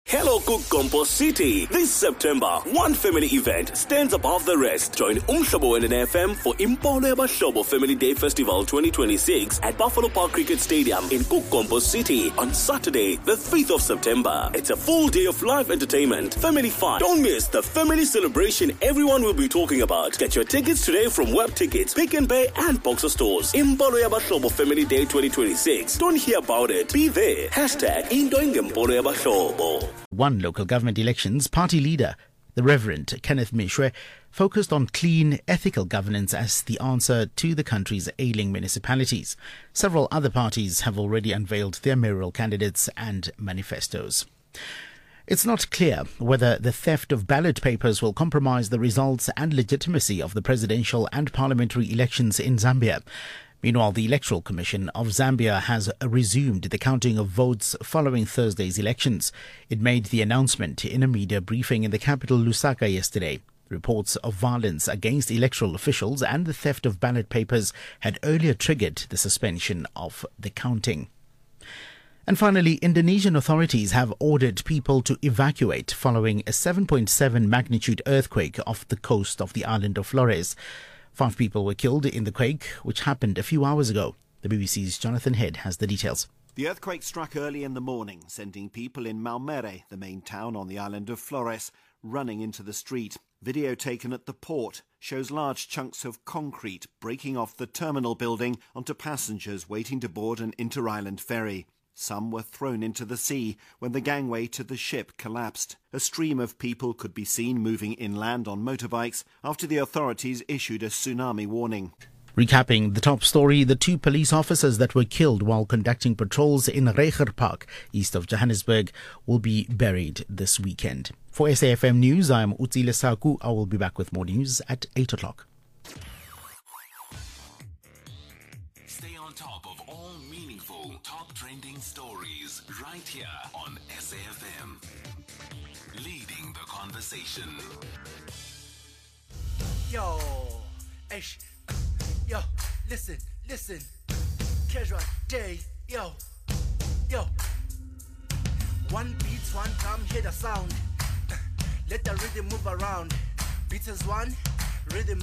Hello Kukompo City. This September, one family event stands above the rest. Join Umhlobo and FM for Impolo Yabahlobo Family Day Festival 2026 at Buffalo Park Cricket Stadium in Kukompo City on Saturday, the 5th of September. It's a full day of live entertainment, family fun. Don't miss the family celebration everyone will be talking about. Get your tickets today from Web Tickets, Pick n Pay and Boxer stores. Impolo Yabahlobo Family Day 2026. Don't hear about it. Be there. #Indoingempolo Yabahlobo. One local government elections party leader, the Reverend Kenneth Mishwe, focused on clean, ethical governance as the answer to the country's ailing municipalities. Several other parties have already unveiled their mayoral candidates and manifestos. It's not clear whether the theft of ballot papers will compromise the results and legitimacy of the presidential and parliamentary elections in Zambia. Meanwhile, the Electoral Commission of Zambia has resumed the counting of votes following Thursday's elections. It made the announcement in a media briefing in the capital Lusaka yesterday. Reports of violence against electoral officials and the theft of ballot papers had earlier triggered the suspension of the counting. And finally, Indonesian authorities have ordered people to evacuate following a 7.7 magnitude earthquake off the coast of the island of Flores. 5 people were killed in the quake, which happened a few hours ago. The BBC's Jonathan Head has the details. The earthquake struck early in the morning, sending people in Maumere, the main town on the island of Flores, running into the street. Video taken at the port shows large chunks of concrete breaking off the terminal building onto passengers waiting to board an inter-island ferry. Some were thrown into the sea when the gangway to the ship collapsed. A stream of people could be seen moving inland on motorbikes after the authorities issued a tsunami warning. Recapping the top story, the 2 police officers that were killed while conducting patrols in Reiger Park, east of Johannesburg, will be buried this weekend. For SAFM News, I am Utsile Saku. I will be back with more news at 8 o'clock. Stay on top of all meaningful, top trending stories right here on SAFM. Leading the conversation. Yo, listen. Casual day, yo. One beat, one drum, hear the sound. Let the rhythm move around. Beats is one, rhythm